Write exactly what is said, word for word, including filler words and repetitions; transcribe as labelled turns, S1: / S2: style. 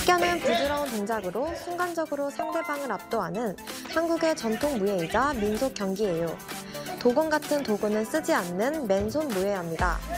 S1: 탁견은 부드러운 동작으로 순간적으로 상대방을 압도하는 한국의 전통 무예이자 민속 경기예요. 도건 같은 도구는 쓰지 않는 맨손 무예입니다.